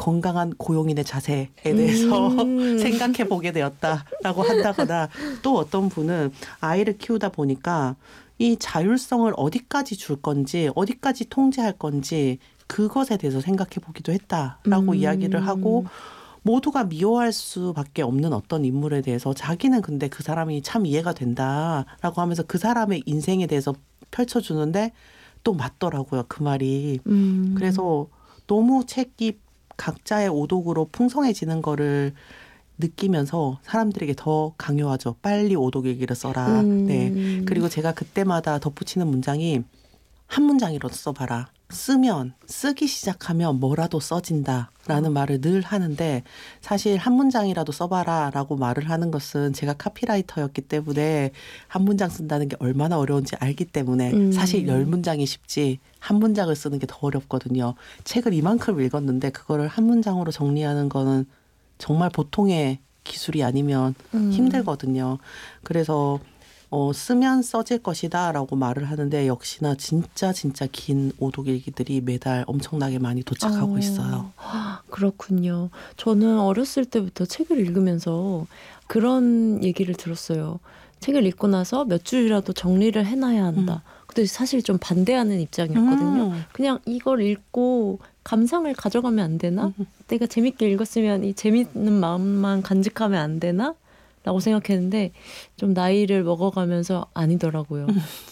건강한 고용인의 자세에 대해서 생각해 보게 되었다라고 한다거나 또 어떤 분은 아이를 키우다 보니까 이 자율성을 어디까지 줄 건지 어디까지 통제할 건지 그것에 대해서 생각해 보기도 했다라고 이야기를 하고 모두가 미워할 수밖에 없는 어떤 인물에 대해서 자기는 근데 그 사람이 참 이해가 된다라고 하면서 그 사람의 인생에 대해서 펼쳐주는데 또 맞더라고요. 그 말이. 그래서 너무 책이 각자의 오독으로 풍성해지는 거를 느끼면서 사람들에게 더 강요하죠. 빨리 오독일기를 써라. 네. 그리고 제가 그때마다 덧붙이는 문장이 한 문장이라도 써봐라. 쓰기 시작하면 뭐라도 써진다라는 말을 늘 하는데 사실 한 문장이라도 써봐라라고 말을 하는 것은 제가 카피라이터였기 때문에 한 문장 쓴다는 게 얼마나 어려운지 알기 때문에 사실 10문장이 쉽지 한 문장을 쓰는 게 더 어렵거든요. 책을 이만큼 읽었는데 그거를 한 문장으로 정리하는 거는 정말 보통의 기술이 아니면 힘들거든요. 그래서 쓰면 써질 것이다 라고 말을 하는데 역시나 진짜 긴 오독일기들이 매달 엄청나게 많이 도착하고 있어요. 그렇군요. 저는 어렸을 때부터 책을 읽으면서 그런 얘기를 들었어요. 책을 읽고 나서 몇 줄이라도 정리를 해놔야 한다. 근데 사실 좀 반대하는 입장이었거든요. 그냥 이걸 읽고 감상을 가져가면 안 되나? 내가 재밌게 읽었으면 이 재밌는 마음만 간직하면 안 되나? 라고 생각했는데 좀 나이를 먹어가면서 아니더라고요.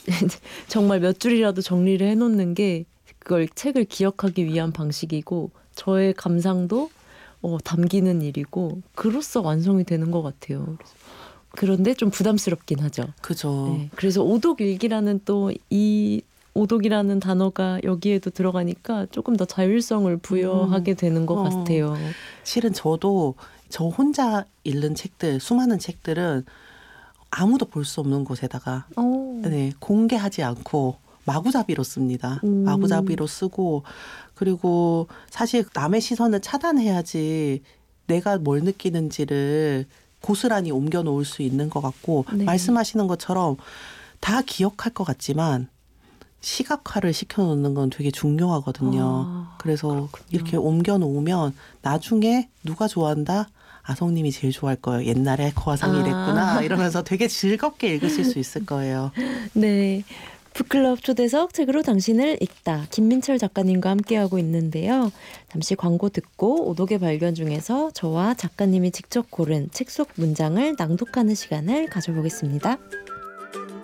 정말 몇 줄이라도 정리를 해놓는 게 그걸 책을 기억하기 위한 방식이고 저의 감상도 담기는 일이고 그로써 완성이 되는 것 같아요. 그런데 좀 부담스럽긴 하죠. 그죠. 네, 그래서 오독일기라는 또 이 오독이라는 단어가 여기에도 들어가니까 조금 더 자율성을 부여하게 되는 것 같아요. 실은 저도 저 혼자 읽는 책들, 수많은 책들은 아무도 볼 수 없는 곳에다가 네, 공개하지 않고 마구잡이로 씁니다. 마구잡이로 쓰고 그리고 사실 남의 시선을 차단해야지 내가 뭘 느끼는지를 고스란히 옮겨놓을 수 있는 것 같고 네. 말씀하시는 것처럼 다 기억할 것 같지만 시각화를 시켜놓는 건 되게 중요하거든요. 그래서 그렇군요. 이렇게 옮겨놓으면 나중에 누가 좋아한다? 아성님이 제일 좋아할 거예요. 옛날에 거화상이 이랬구나 이러면서 되게 즐겁게 읽으실 수 있을 거예요. 네. 북클럽 초대석 책으로 당신을 읽다 김민철 작가님과 함께하고 있는데요. 잠시 광고 듣고 오독의 발견 중에서 저와 작가님이 직접 고른 책 속 문장을 낭독하는 시간을 가져보겠습니다.